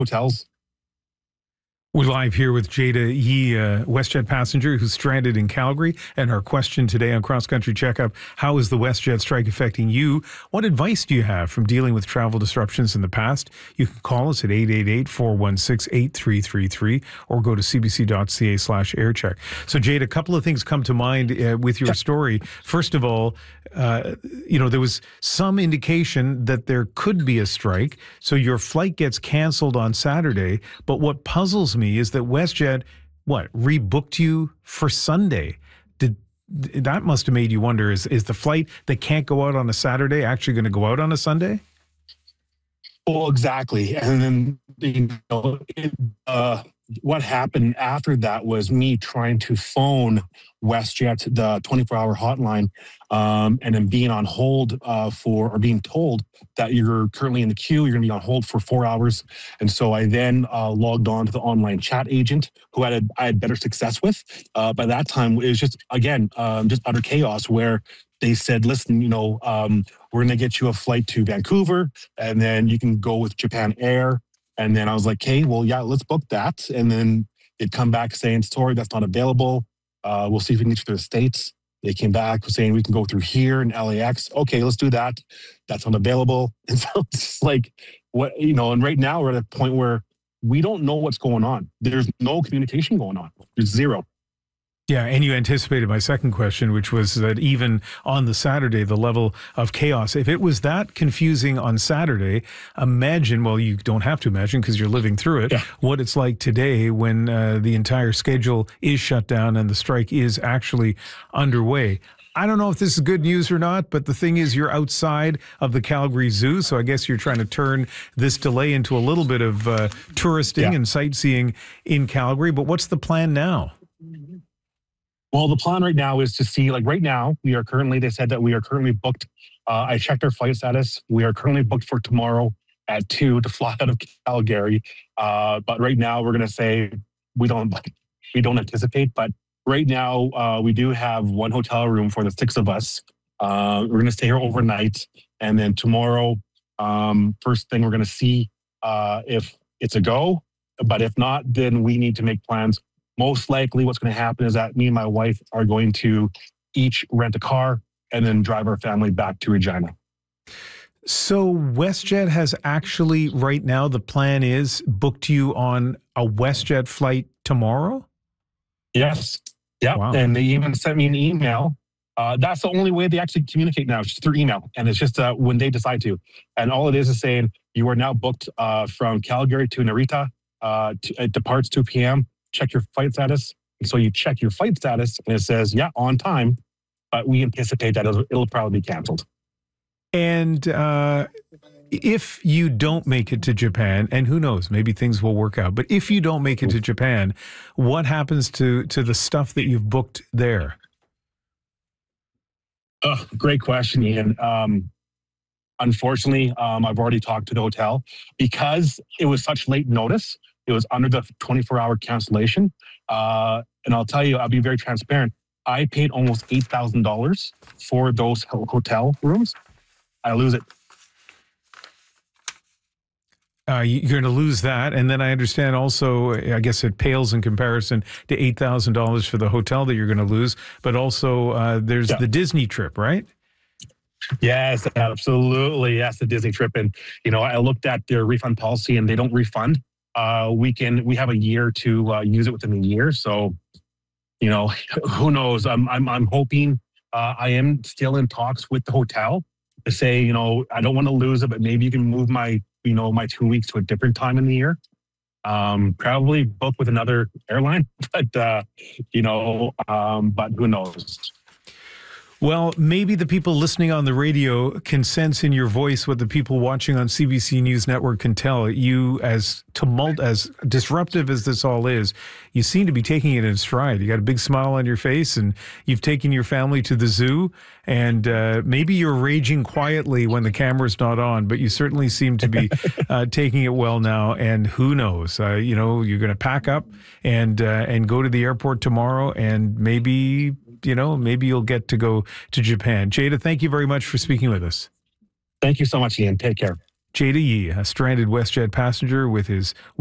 hotels. We're live here with Jada Yee, WestJet passenger who's stranded in Calgary. And our question today on Cross Country Checkup, how is the WestJet strike affecting you? What advice do you have from dealing with travel disruptions in the past? You can call us at 888-416-8333 or go to cbc.ca/aircheck. So, Jada, a couple of things come to mind with your story. First of all, there was some indication that there could be a strike. So your flight gets canceled on Saturday. But what puzzles me is that WestJet, rebooked you for Sunday? That must have made you wonder, is the flight that can't go out on a Saturday actually going to go out on a Sunday? Well, exactly. And then, what happened after that was me trying to phone WestJet, the 24-hour hotline, and then being on hold or being told that you're currently in the queue, you're going to be on hold for 4 hours. And so I then logged on to the online chat agent who I had better success with. By that time, it was just, again, just utter chaos where they said, listen, we're going to get you a flight to Vancouver, and then you can go with Japan Air. And then I was like, hey, well, yeah, let's book that. And then they'd come back saying, sorry, that's not available. We'll see if we can get you to the States. They came back saying we can go through here in LAX. Okay, let's do that. That's unavailable. And so it's just like, and right now we're at a point where we don't know what's going on. There's no communication going on. There's zero. Yeah, and you anticipated my second question, which was that even on the Saturday, the level of chaos, if it was that confusing on Saturday, imagine, well, you don't have to imagine because you're living through it, what it's like today when the entire schedule is shut down and the strike is actually underway. I don't know if this is good news or not, but the thing is you're outside of the Calgary Zoo, so I guess you're trying to turn this delay into a little bit of touristing and sightseeing in Calgary. But what's the plan now? Well, the plan right now is to see, right now, they said that we are currently booked. I checked our flight status. We are currently booked for tomorrow at 2 to fly out of Calgary. But right now we're going to say we don't anticipate, but right now we do have one hotel room for the 6 of us. We're going to stay here overnight. And then tomorrow, first thing we're going to see if it's a go, but if not, then we need to make plans. Most likely what's going to happen is that me and my wife are going to each rent a car and then drive our family back to Regina. So WestJet has actually, right now, the plan is booked you on a WestJet flight tomorrow? Yes. Yeah. Wow. And they even sent me an email. That's the only way they actually communicate now, just through email. And it's just when they decide to. And all it is saying, you are now booked from Calgary to Narita. It departs 2 p.m. Check your flight status. And so you check your flight status and it says, on time, but we anticipate that it'll probably be canceled. And if you don't make it to Japan, and who knows, maybe things will work out, but if you don't make it to Japan, what happens to the stuff that you've booked there? Great question, Ian. Unfortunately, I've already talked to the hotel because it was such late notice. It was under the 24-hour cancellation. And I'll tell you, I'll be very transparent. I paid almost $8,000 for those hotel rooms. I lose it. You're going to lose that. And then I understand also, I guess it pales in comparison to $8,000 for the hotel that you're going to lose. But also there's the Disney trip, right? Yes, absolutely. Yes, the Disney trip. And, I looked at their refund policy and they don't refund. We have a year to use it within a year. So, who knows? I'm hoping. I am still in talks with the hotel to say, I don't want to lose it, but maybe you can move my 2 weeks to a different time in the year. Probably book with another airline, but but who knows? Well, maybe the people listening on the radio can sense in your voice what the people watching on CBC News Network can tell. You, as disruptive as this all is, you seem to be taking it in stride. You got a big smile on your face, and you've taken your family to the zoo, and maybe you're raging quietly when the camera's not on, but you certainly seem to be taking it well now, and who knows? You're going to pack up and go to the airport tomorrow, and maybe you'll get to go to Japan. Jada, thank you very much for speaking with us. Thank you so much, Ian. Take care. Jada Yee, a stranded WestJet passenger with his